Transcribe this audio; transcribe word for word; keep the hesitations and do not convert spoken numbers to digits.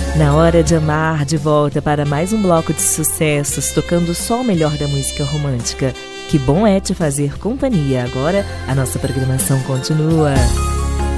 Na Hora de Amar, de volta para mais um bloco de sucessos, tocando só o melhor da música romântica. Que bom é te fazer companhia. Agora a nossa programação continua.